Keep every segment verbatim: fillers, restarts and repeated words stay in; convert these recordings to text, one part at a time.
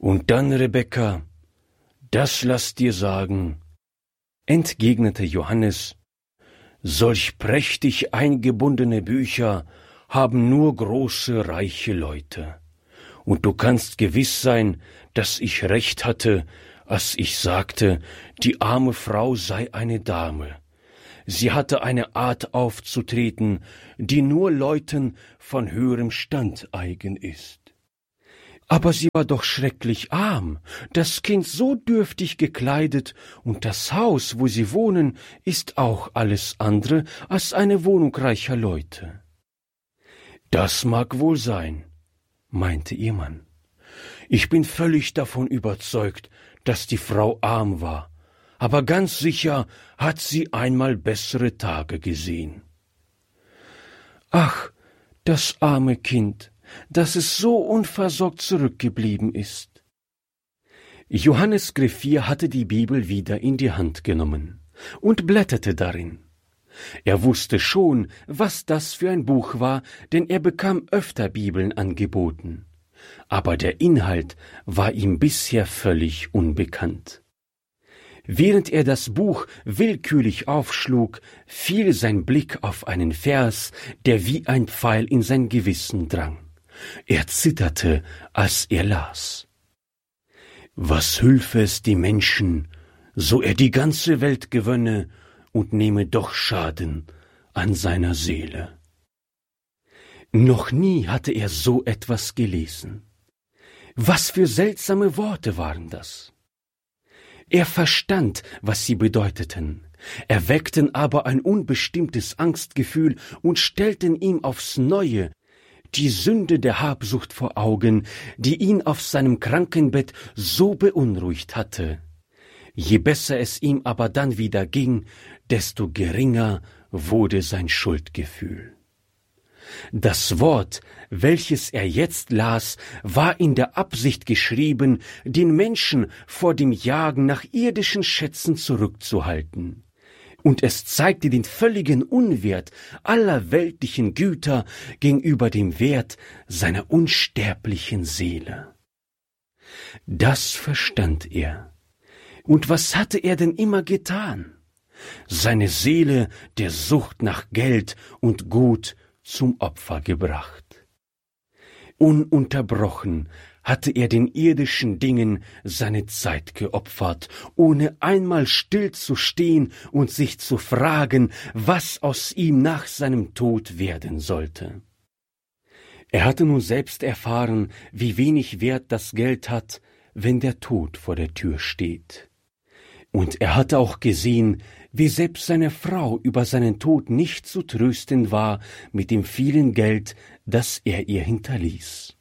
»Und dann, Rebekka, das lass dir sagen«, entgegnete Johannes, »solch prächtig eingebundene Bücher haben nur große, reiche Leute. Und du kannst gewiss sein, dass ich recht hatte, als ich sagte, die arme Frau sei eine Dame. Sie hatte eine Art aufzutreten, die nur Leuten von höherem Stand eigen ist. Aber sie war doch schrecklich arm, das Kind so dürftig gekleidet, und das Haus, wo sie wohnen, ist auch alles andere als eine Wohnung reicher Leute.« »Das mag wohl sein«, meinte ihr Mann. »Ich bin völlig davon überzeugt, dass die Frau arm war, aber ganz sicher hat sie einmal bessere Tage gesehen.« »Ach, das arme Kind, dass es so unversorgt zurückgeblieben ist.« Johannes Griffier hatte die Bibel wieder in die Hand genommen und blätterte darin. Er wusste schon, was das für ein Buch war, denn er bekam öfter Bibeln angeboten. Aber der Inhalt war ihm bisher völlig unbekannt. Während er das Buch willkürlich aufschlug, fiel sein Blick auf einen Vers, der wie ein Pfeil in sein Gewissen drang. Er zitterte, als er las. »Was hülfe es die Menschen, so er die ganze Welt gewönne und nehme doch Schaden an seiner Seele.« Noch nie hatte er so etwas gelesen. Was für seltsame Worte waren das? Er verstand, was sie bedeuteten, erweckten aber ein unbestimmtes Angstgefühl und stellten ihm aufs Neue die Sünde der Habsucht vor Augen, die ihn auf seinem Krankenbett so beunruhigt hatte. Je besser es ihm aber dann wieder ging, desto geringer wurde sein Schuldgefühl. Das Wort, welches er jetzt las, war in der Absicht geschrieben, den Menschen vor dem Jagen nach irdischen Schätzen zurückzuhalten. Und es zeigte den völligen Unwert aller weltlichen Güter gegenüber dem Wert seiner unsterblichen Seele. Das verstand er. Und was hatte er denn immer getan? Seine Seele der Sucht nach Geld und Gut zum Opfer gebracht. Ununterbrochen hatte er den irdischen Dingen seine Zeit geopfert, ohne einmal stillzustehen und sich zu fragen, was aus ihm nach seinem Tod werden sollte. Er hatte nun selbst erfahren, wie wenig Wert das Geld hat, wenn der Tod vor der Tür steht. Und er hatte auch gesehen, wie selbst seine Frau über seinen Tod nicht zu trösten war mit dem vielen Geld, das er ihr hinterließ.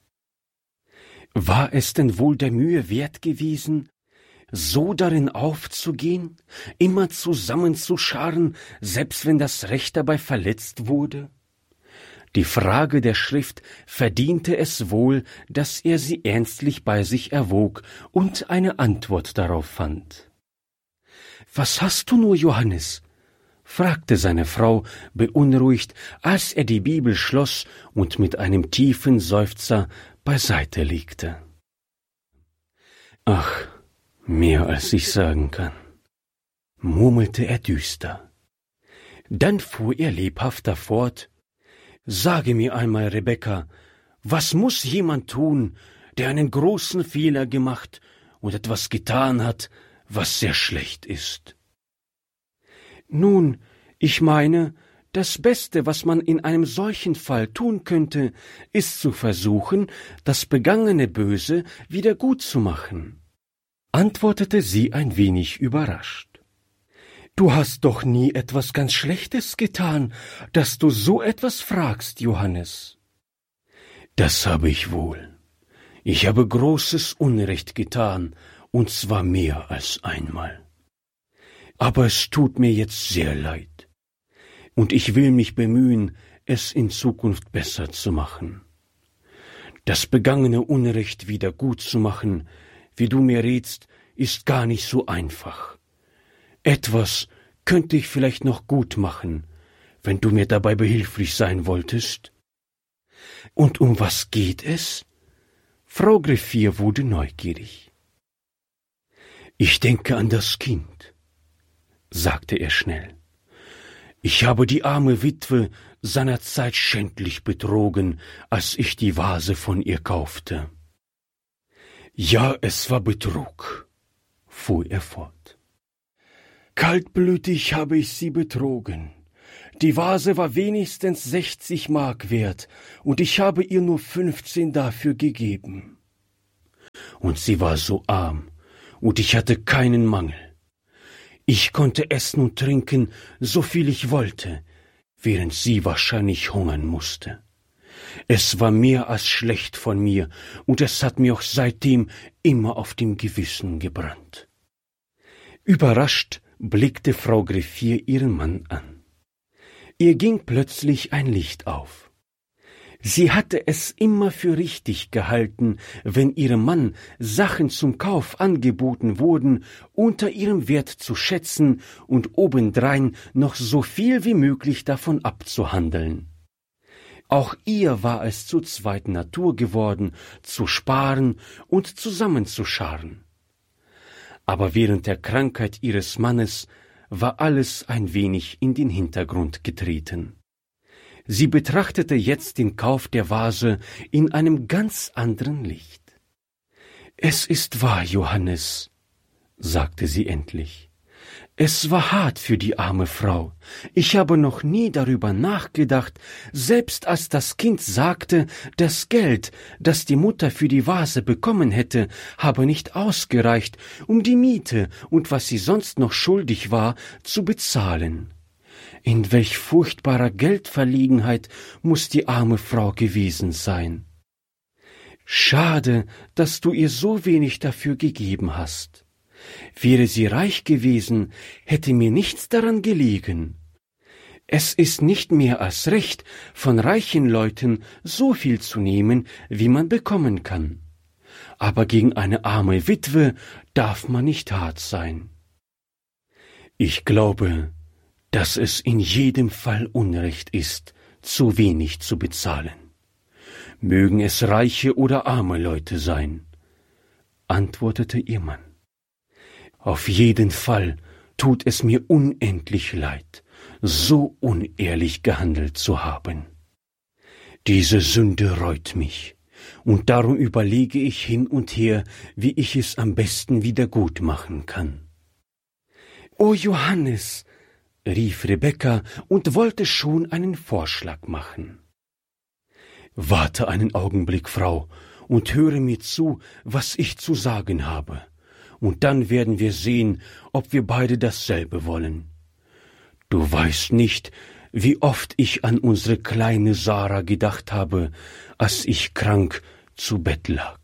War es denn wohl der Mühe wert gewesen, so darin aufzugehen, immer zusammenzuscharren, selbst wenn das Recht dabei verletzt wurde? Die Frage der Schrift verdiente es wohl, dass er sie ernstlich bei sich erwog und eine Antwort darauf fand. »Was hast du nur, Johannes?« fragte seine Frau beunruhigt, als er die Bibel schloss und mit einem tiefen Seufzer beiseite legte. »Ach, mehr als ich sagen kann«, murmelte er düster. Dann fuhr er lebhafter fort: »Sage mir einmal, Rebekka, was muss jemand tun, der einen großen Fehler gemacht und etwas getan hat, was sehr schlecht ist?« »Nun, ich meine, das Beste, was man in einem solchen Fall tun könnte, ist zu versuchen, das begangene Böse wieder gut zu machen«, antwortete sie ein wenig überrascht. »Du hast doch nie etwas ganz Schlechtes getan, dass du so etwas fragst, Johannes.« »Das habe ich wohl. Ich habe großes Unrecht getan, und zwar mehr als einmal. Aber es tut mir jetzt sehr leid, und ich will mich bemühen, es in Zukunft besser zu machen. Das begangene Unrecht wieder gut zu machen, wie du mir rätst, ist gar nicht so einfach. Etwas könnte ich vielleicht noch gut machen, wenn du mir dabei behilflich sein wolltest.« »Und um was geht es? Frau Greffier wurde neugierig. »Ich denke an das Kind«, sagte er schnell. »Ich habe die arme Witwe seinerzeit schändlich betrogen, als ich die Vase von ihr kaufte.« »Ja, es war Betrug«, fuhr er fort. »Kaltblütig habe ich sie betrogen. Die Vase war wenigstens sechzig Mark wert, und ich habe ihr nur fünfzehn dafür gegeben. Und sie war so arm, und ich hatte keinen Mangel. Ich konnte essen und trinken, so viel ich wollte, während sie wahrscheinlich hungern musste. Es war mehr als schlecht von mir, und es hat mir auch seitdem immer auf dem Gewissen gebrannt.« Überrascht blickte Frau Greffier ihren Mann an. Ihr ging plötzlich ein Licht auf. Sie hatte es immer für richtig gehalten, wenn ihrem Mann Sachen zum Kauf angeboten wurden, unter ihrem Wert zu schätzen und obendrein noch so viel wie möglich davon abzuhandeln. Auch ihr war es zur zweiten Natur geworden, zu sparen und zusammenzuscharren. Aber während der Krankheit ihres Mannes war alles ein wenig in den Hintergrund getreten. Sie betrachtete jetzt den Kauf der Vase in einem ganz anderen Licht. »Es ist wahr, Johannes«, sagte sie endlich. »Es war hart für die arme Frau. Ich habe noch nie darüber nachgedacht, selbst als das Kind sagte, das Geld, das die Mutter für die Vase bekommen hätte, habe nicht ausgereicht, um die Miete und was sie sonst noch schuldig war, zu bezahlen. In welch furchtbarer Geldverlegenheit muß die arme Frau gewesen sein. Schade, dass du ihr so wenig dafür gegeben hast. Wäre sie reich gewesen, hätte mir nichts daran gelegen. Es ist nicht mehr als recht, von reichen Leuten so viel zu nehmen, wie man bekommen kann. Aber gegen eine arme Witwe darf man nicht hart sein. Ich glaube, dass es in jedem Fall Unrecht ist, zu wenig zu bezahlen. Mögen es reiche oder arme Leute sein«, antwortete ihr Mann. »Auf jeden Fall tut es mir unendlich leid, so unehrlich gehandelt zu haben. Diese Sünde reut mich, und darum überlege ich hin und her, wie ich es am besten wieder gut machen kann.« »O Johannes«, rief Rebekka und wollte schon einen Vorschlag machen. »Warte einen Augenblick, Frau, und höre mir zu, was ich zu sagen habe. Und dann werden wir sehen, ob wir beide dasselbe wollen. Du weißt nicht, wie oft ich an unsere kleine Sarah gedacht habe, als ich krank zu Bett lag.«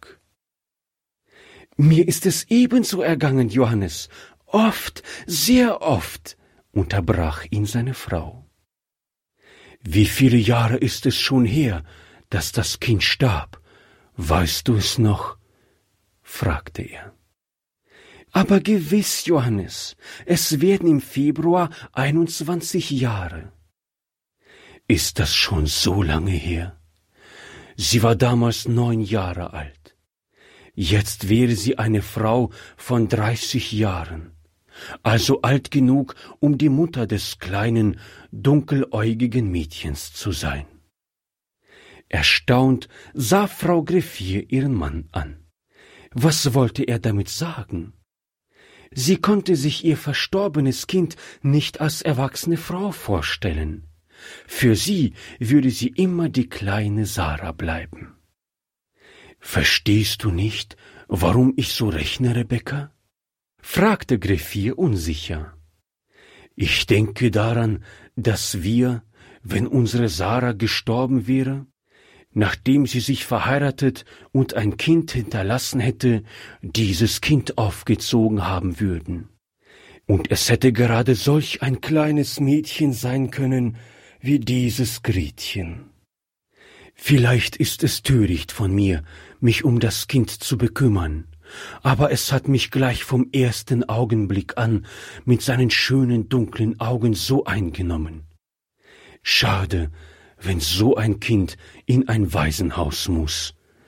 »Mir ist es ebenso ergangen, Johannes, oft, sehr oft«, unterbrach ihn seine Frau. »Wie viele Jahre ist es schon her, dass das Kind starb? Weißt du es noch?« fragte er. »Aber gewiss, Johannes, es werden im Februar einundzwanzig Jahre.« »Ist das schon so lange her? Sie war damals neun Jahre alt. Jetzt wäre sie eine Frau von dreißig Jahren, also alt genug, um die Mutter des kleinen, dunkeläugigen Mädchens zu sein.« Erstaunt sah Frau Greffier ihren Mann an. Was wollte er damit sagen? Sie konnte sich ihr verstorbenes Kind nicht als erwachsene Frau vorstellen. Für sie würde sie immer die kleine Sarah bleiben. »Verstehst du nicht, warum ich so rechne, Rebekka?« fragte Greffier unsicher. »Ich denke daran, dass wir, wenn unsere Sarah gestorben wäre, nachdem sie sich verheiratet und ein Kind hinterlassen hätte, dieses Kind aufgezogen haben würden. Und es hätte gerade solch ein kleines Mädchen sein können wie dieses Gretchen. Vielleicht ist es töricht von mir, mich um das Kind zu bekümmern, aber es hat mich gleich vom ersten Augenblick an mit seinen schönen dunklen Augen so eingenommen. Schade, wenn so ein Kind in ein Waisenhaus muß.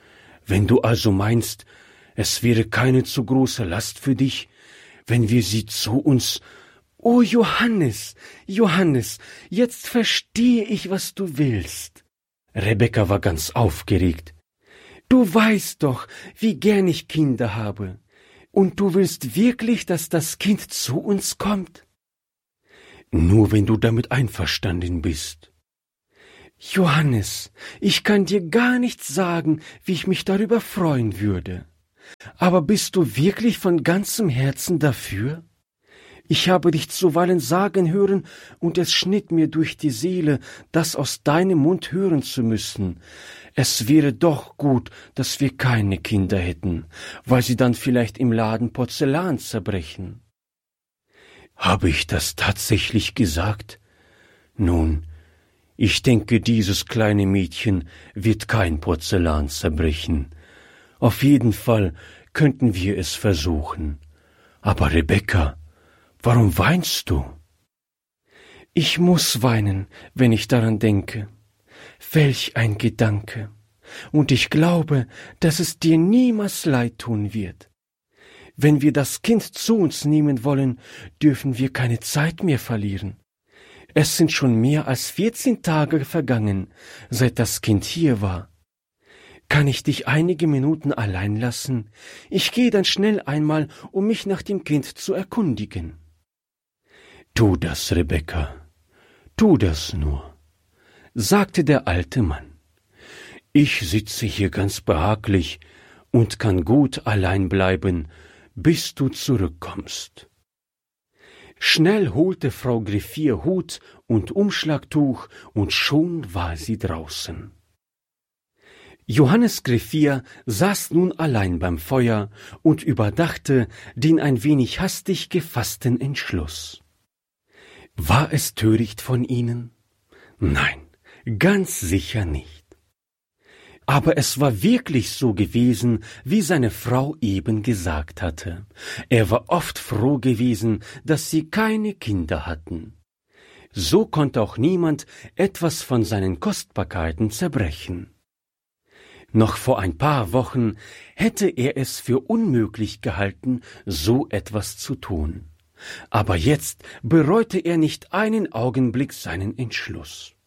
Wenn du also meinst, es wäre keine zu große Last für dich, wenn wir sie zu uns... »O Johannes, Johannes, jetzt verstehe ich, was du willst.« Rebekka war ganz aufgeregt. »Du weißt doch, wie gern ich Kinder habe. Und du willst wirklich, dass das Kind zu uns kommt?« »Nur wenn du damit einverstanden bist.« »Johannes, ich kann dir gar nicht sagen, wie ich mich darüber freuen würde. Aber bist du wirklich von ganzem Herzen dafür? Ich habe dich zuweilen sagen hören, und es schnitt mir durch die Seele, das aus deinem Mund hören zu müssen. Es wäre doch gut, dass wir keine Kinder hätten, weil sie dann vielleicht im Laden Porzellan zerbrechen.« »Habe ich das tatsächlich gesagt? Nun, ich denke, dieses kleine Mädchen wird kein Porzellan zerbrechen. Auf jeden Fall könnten wir es versuchen. Aber Rebekka, warum weinst du?« »Ich muss weinen, wenn ich daran denke. Welch ein Gedanke. Und ich glaube, dass es dir niemals leid tun wird. Wenn wir das Kind zu uns nehmen wollen, dürfen wir keine Zeit mehr verlieren. Es sind schon mehr als vierzehn Tage vergangen, seit das Kind hier war. Kann ich dich einige Minuten allein lassen? Ich gehe dann schnell einmal, um mich nach dem Kind zu erkundigen.« »Tu das, Rebekka, tu das nur«, sagte der alte Mann. »Ich sitze hier ganz behaglich und kann gut allein bleiben, bis du zurückkommst.« Schnell holte Frau Griffier Hut und Umschlagtuch, und schon war sie draußen. Johannes Griffier saß nun allein beim Feuer und überdachte den ein wenig hastig gefassten Entschluss. War es töricht von ihnen? Nein, ganz sicher nicht. Aber es war wirklich so gewesen, wie seine Frau eben gesagt hatte. Er war oft froh gewesen, dass sie keine Kinder hatten. So konnte auch niemand etwas von seinen Kostbarkeiten zerbrechen. Noch vor ein paar Wochen hätte er es für unmöglich gehalten, so etwas zu tun. Aber jetzt bereute er nicht einen Augenblick seinen Entschluss.